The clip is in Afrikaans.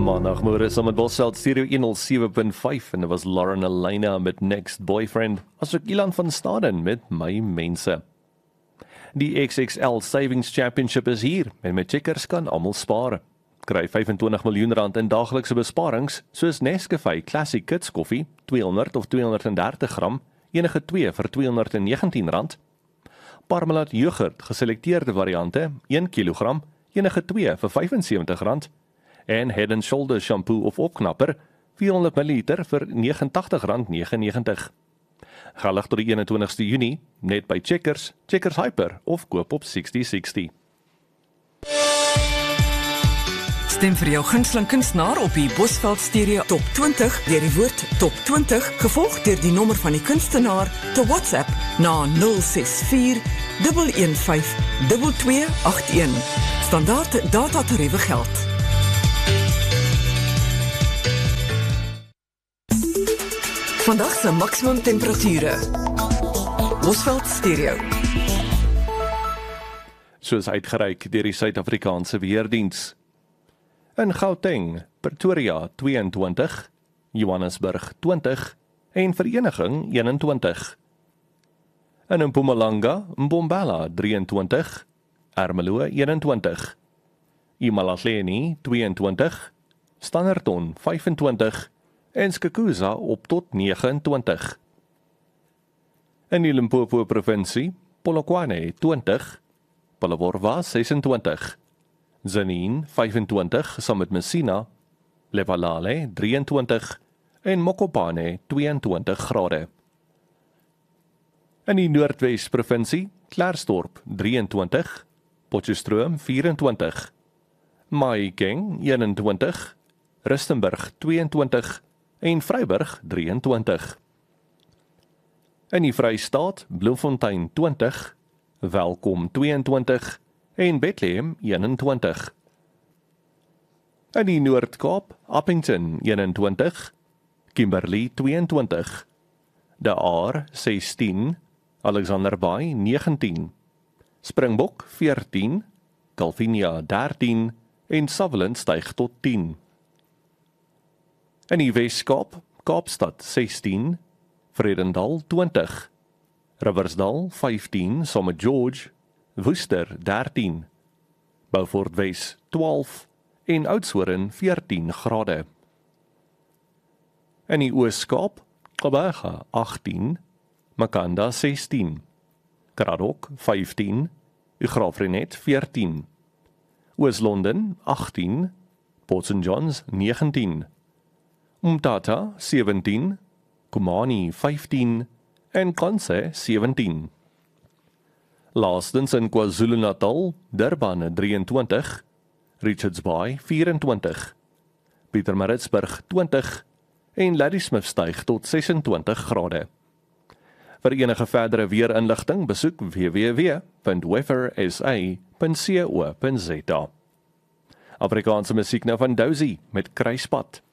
Maandagmôre saam met Bosveld Stereo 107.5 en dit was Lauren Elena met Next Boyfriend, asook Ilan van Staden met My Mense. Die XXL Savings Championship is hier en met Checkers kan almal spaar. Kry R25 miljoen in daaglikse besparings soos Nescafe Classic Kids koffie 200 of 230 gram, enige 2 vir R219. Parmalat yoghurt geselekteerde variante 1 kilogram, enige 2 vir R75. En Head & Shoulders shampoo of opknapper 400 ml vir R89,99. Geldig tot die 21ste Junie, net by Checkers, Checkers Hyper of koop op 6060. Stem vir jou gunsteling kunstenaar op die Bosveld Stereo Top 20 deur die woord Top 20 gevolg deur die nommer van die kunstenaar te WhatsApp na 064 115 2281. Standaard datatariewe geld. Vandag se maksimum temperature. Bosveld Stereo. Soos uitgereik deur die Suid-Afrikaanse Weerdiens. In Gauteng, Pretoria 22, Johannesburg 20 en Vereniging 21. In Mpumalanga, Mbombela 23, Ermelo 21, Imalahleni 22, Standerton 25 en Skukuza op tot 29. In die Limpopo provinsie, Polokwane 20, Phalaborwa 26, Tzaneen 25 saam met Messina, Lephalale 23 en Mokopane 22 grade. In die Noordwes provinsie, Klerksdorp 23, Potchefstroom 24, Mahikeng 21, Rustenburg 22 en Vryburg 23. In die Vrystaat, Bloemfontein 20, Welkom 22 en Bethlehem 21. In die Noord-Kaap, Appington 21, Kimberley 22, De Aar 16, Alexander Bay 19, Springbok 14, Calvinia 13 en Sutherland styg tot 10. In die Wes-Kaap, Kaapstad 16, Vredendal 20, Riversdal 15 saam met George, Worcester 13, Beaufort Wes 12 en Oudtshoorn 14 grade. In die Oos-Kaap, Gqeberha 18, Makanda 16, Kraddock 15, Graafrenet 14, Oos-London 18, Port St Johns 19, Umtata 17, Kumani 15 en Kanse 17. Laastens in KwaZulu-Natal, Durban 23, Richards Bay 24, Pietermaritzburg 20 en Ladysmith styg tot 26 grade. Vir enige verdere weerinligting besoek www.weathersa.co.za. Afrikaanse musiek nou van Dozy met Kruispad.